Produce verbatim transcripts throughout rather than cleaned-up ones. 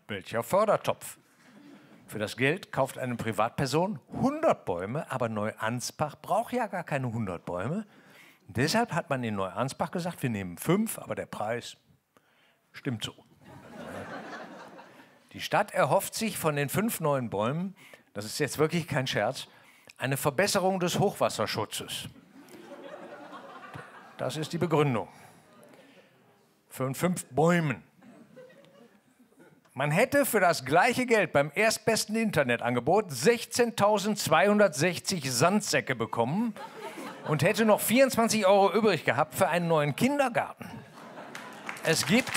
welcher Fördertopf? Für das Geld kauft eine Privatperson hundert Bäume, aber Neuansbach braucht ja gar keine hundert Bäume. Und deshalb hat man in Neuansbach gesagt, wir nehmen fünf, aber der Preis stimmt so. Die Stadt erhofft sich von den fünf neuen Bäumen, das ist jetzt wirklich kein Scherz, eine Verbesserung des Hochwasserschutzes. Das ist die Begründung. Von fünf Bäumen. Man hätte für das gleiche Geld beim erstbesten Internetangebot sechzehntausendzweihundertsechzig Sandsäcke bekommen und hätte noch vierundzwanzig Euro übrig gehabt für einen neuen Kindergarten. Es gibt...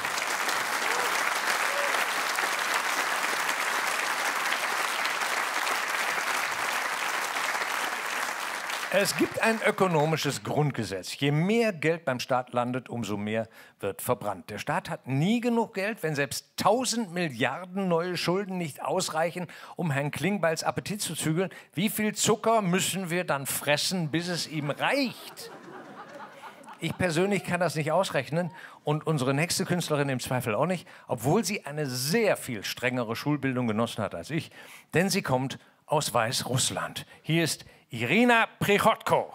Es gibt ein ökonomisches Grundgesetz. Je mehr Geld beim Staat landet, umso mehr wird verbrannt. Der Staat hat nie genug Geld, wenn selbst tausend Milliarden neue Schulden nicht ausreichen, um Herrn Klingbeils Appetit zu zügeln. Wie viel Zucker müssen wir dann fressen, bis es ihm reicht? Ich persönlich kann das nicht ausrechnen und unsere nächste Künstlerin im Zweifel auch nicht, obwohl sie eine sehr viel strengere Schulbildung genossen hat als ich, denn sie kommt aus Weißrussland. Hier ist Irina Prichotko.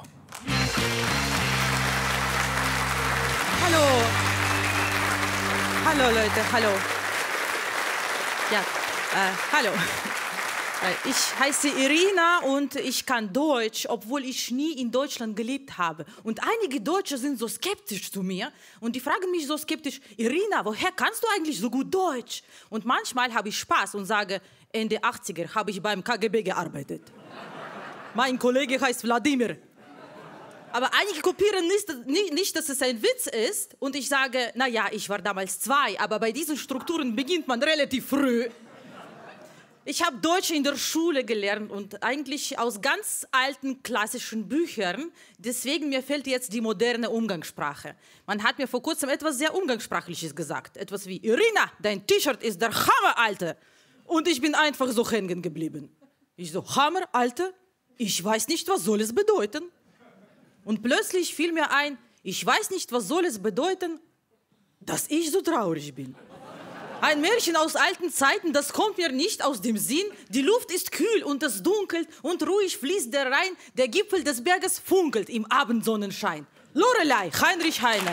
Hallo. Hallo Leute, hallo. Ja, äh, hallo. Ich heiße Irina und ich kann Deutsch, obwohl ich nie in Deutschland gelebt habe. Und einige Deutsche sind so skeptisch zu mir und die fragen mich so skeptisch, Irina, woher kannst du eigentlich so gut Deutsch? Und manchmal habe ich Spaß und sage, Ende achtziger habe ich beim K G B gearbeitet. Mein Kollege heißt Wladimir. Aber einige kopieren nicht, nicht, nicht, dass es ein Witz ist. Und ich sage, naja, ich war damals zwei, aber bei diesen Strukturen beginnt man relativ früh. Ich habe Deutsch in der Schule gelernt und eigentlich aus ganz alten klassischen Büchern. Deswegen mir fehlt jetzt die moderne Umgangssprache. Man hat mir vor kurzem etwas sehr Umgangssprachliches gesagt. Etwas wie, Irina, dein T-Shirt ist der Hammer, Alter. Und ich bin einfach so hängen geblieben. Ich so, Hammer, Alter? Ich weiß nicht, was soll es bedeuten. Und plötzlich fiel mir ein, ich weiß nicht, was soll es bedeuten, dass ich so traurig bin. Ein Märchen aus alten Zeiten, das kommt mir nicht aus dem Sinn. Die Luft ist kühl und es dunkelt und ruhig fließt der Rhein. Der Gipfel des Berges funkelt im Abendsonnenschein. Lorelei, Heinrich Heine.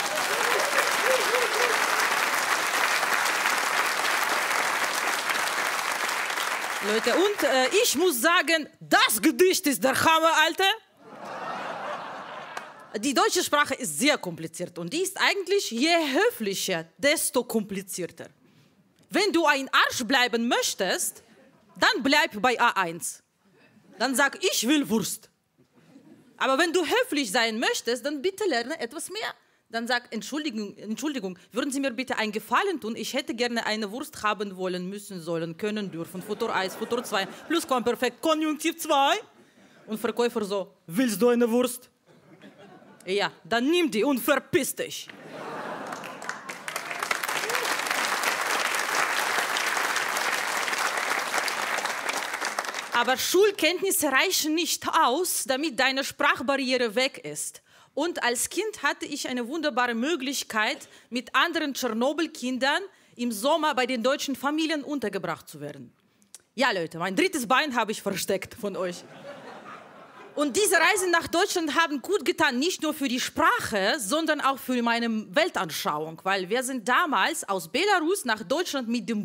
Leute, und äh, ich muss sagen, das Gedicht ist der Hammer, Alter. Die deutsche Sprache ist sehr kompliziert und die ist eigentlich, je höflicher, desto komplizierter. Wenn du ein Arsch bleiben möchtest, dann bleib bei A eins. Dann sag, ich will Wurst. Aber wenn du höflich sein möchtest, dann bitte lerne etwas mehr. Dann sag, Entschuldigung, Entschuldigung, würden Sie mir bitte einen Gefallen tun? Ich hätte gerne eine Wurst haben wollen, müssen, sollen, können, dürfen. Futur eins, Futur zwei, Plusquamperfekt, Konjunktiv zwei. Und Verkäufer so, willst du eine Wurst? Ja, dann nimm die und verpiss dich. Aber Schulkenntnisse reichen nicht aus, damit deine Sprachbarriere weg ist. Und als Kind hatte ich eine wunderbare Möglichkeit, mit anderen Tschernobyl-Kindern im Sommer bei den deutschen Familien untergebracht zu werden. Ja, Leute, mein drittes Bein habe ich versteckt von euch. Und diese Reisen nach Deutschland haben gut getan, nicht nur für die Sprache, sondern auch für meine Weltanschauung. Weil wir sind damals aus Belarus nach Deutschland mit dem